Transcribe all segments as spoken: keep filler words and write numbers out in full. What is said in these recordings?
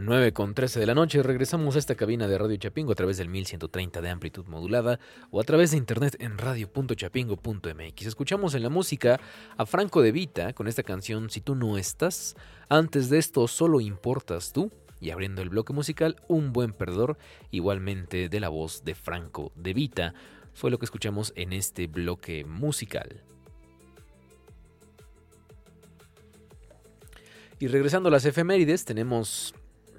nueve con trece de la noche, regresamos a esta cabina de Radio Chapingo a través del mil ciento treinta de amplitud modulada o a través de internet en radio punto chapingo punto m x. Escuchamos en la música a Franco De Vita con esta canción Si tú no estás. Antes de esto, Solo importas tú. Y abriendo el bloque musical, Un buen perdedor, igualmente de la voz de Franco De Vita. Fue lo que escuchamos en este bloque musical. Y regresando a las efemérides, tenemos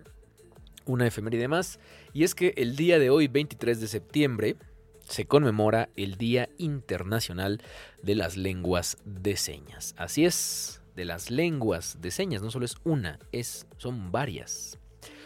una efeméride más, y es que el día de hoy, veintitrés de septiembre, se conmemora el Día Internacional de las Lenguas de Señas. Así es, de las lenguas de señas, no solo es una, es, son varias.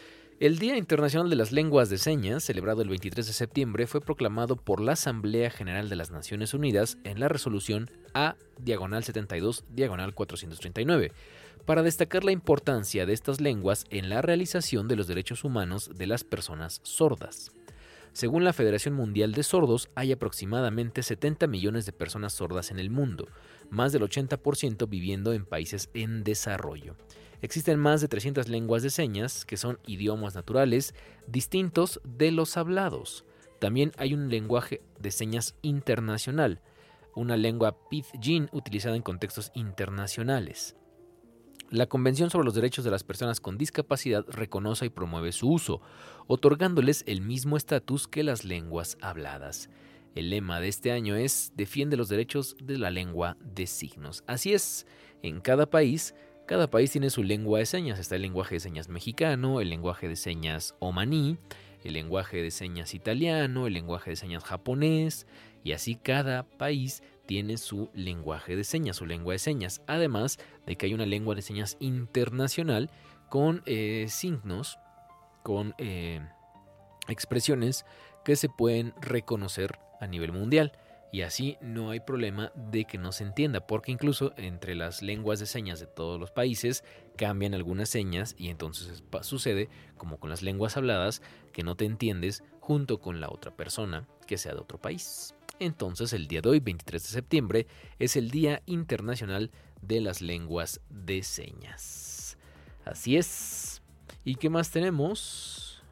El Día Internacional de las Lenguas de Señas, celebrado el veintitrés de septiembre, fue proclamado por la Asamblea General de las Naciones Unidas en la resolución A, diagonal setenta y dos, diagonal cuatrocientos treinta y nueve, para destacar la importancia de estas lenguas en la realización de los derechos humanos de las personas sordas. Según la Federación Mundial de Sordos, hay aproximadamente setenta millones de personas sordas en el mundo, más del ochenta por ciento viviendo en países en desarrollo. Existen más de trescientas lenguas de señas, que son idiomas naturales distintos de los hablados. También hay un lenguaje de señas internacional, una lengua pidgin utilizada en contextos internacionales. La Convención sobre los Derechos de las Personas con Discapacidad reconoce y promueve su uso, otorgándoles el mismo estatus que las lenguas habladas. El lema de este año es Defiende los derechos de la lengua de signos. Así es, en cada país, cada país tiene su lengua de señas. Está el lenguaje de señas mexicano, el lenguaje de señas omaní, el lenguaje de señas italiano, el lenguaje de señas japonés, y así cada país tiene su lenguaje de señas, su lengua de señas, además de que hay una lengua de señas internacional con eh, signos, con eh, expresiones que se pueden reconocer a nivel mundial, y así no hay problema de que no se entienda, porque incluso entre las lenguas de señas de todos los países cambian algunas señas y entonces sucede como con las lenguas habladas que no te entiendes junto con la otra persona que sea de otro país. Entonces el día de hoy, veintitrés de septiembre, es el Día Internacional de las Lenguas de Señas. Así es. ¿Y qué más tenemos?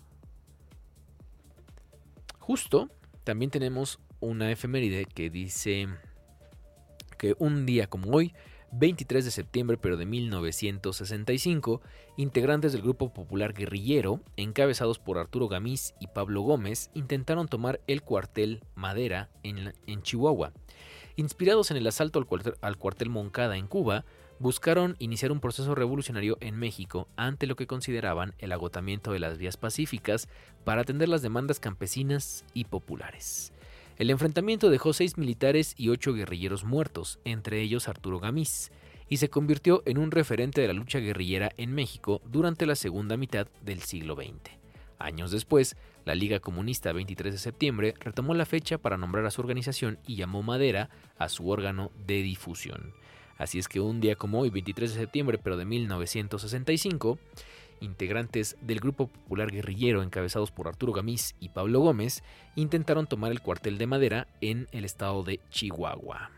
Justo, también tenemos una efeméride que dice que un día como hoy, veintitrés de septiembre pero de mil novecientos sesenta y cinco, integrantes del grupo popular guerrillero, encabezados por Arturo Gamís y Pablo Gómez, intentaron tomar el cuartel Madera en, en Chihuahua. Inspirados en el asalto al cuartel, al cuartel Moncada en Cuba, buscaron iniciar un proceso revolucionario en México ante lo que consideraban el agotamiento de las vías pacíficas para atender las demandas campesinas y populares. El enfrentamiento dejó seis militares y ocho guerrilleros muertos, entre ellos Arturo Gamís, y se convirtió en un referente de la lucha guerrillera en México durante la segunda mitad del siglo veinte. Años después, la Liga Comunista veintitrés de septiembre retomó la fecha para nombrar a su organización y llamó Madera a su órgano de difusión. Así es que un día como hoy, veintitrés de septiembre, pero de mil novecientos sesenta y cinco, integrantes del grupo popular guerrillero encabezados por Arturo Gamís y Pablo Gómez intentaron tomar el cuartel de Madera en el estado de Chihuahua.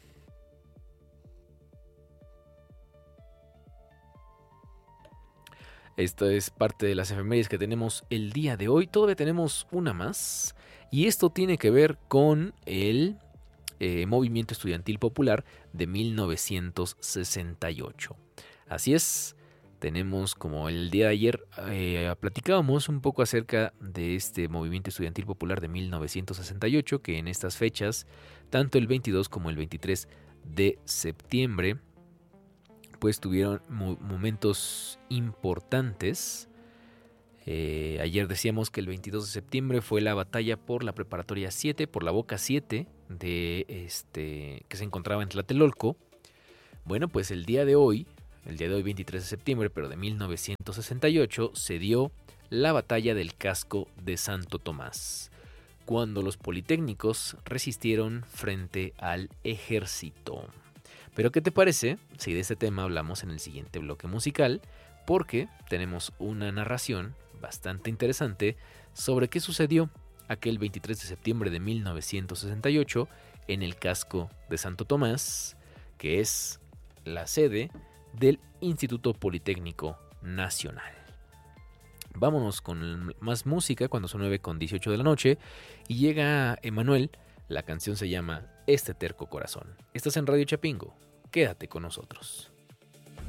Esto es parte de las efemérides que tenemos el día de hoy. Todavía tenemos una más, y esto tiene que ver con el eh, movimiento estudiantil popular de mil novecientos sesenta y ocho. Así es. Tenemos, como el día de ayer eh, platicábamos un poco acerca de este movimiento estudiantil popular de mil novecientos sesenta y ocho, que en estas fechas, tanto el veintidós como el veintitrés de septiembre, pues tuvieron mo- momentos importantes. Eh, ayer decíamos que el veintidós de septiembre fue la batalla por la preparatoria siete, por la Boca siete, de este, que se encontraba en Tlatelolco. Bueno, pues el día de hoy, El día de hoy, veintitrés de septiembre, pero de mil novecientos sesenta y ocho, se dio la batalla del Casco de Santo Tomás, cuando los politécnicos resistieron frente al ejército. Pero ¿qué te parece si de este tema hablamos en el siguiente bloque musical? Porque tenemos una narración bastante interesante sobre qué sucedió aquel veintitrés de septiembre de mil novecientos sesenta y ocho en el Casco de Santo Tomás, que es la sede del Instituto Politécnico Nacional. Vámonos con más música cuando son nueve con dieciocho de la noche y llega Emanuel. La canción se llama Este terco corazón. Estás en Radio Chapingo. Quédate con nosotros.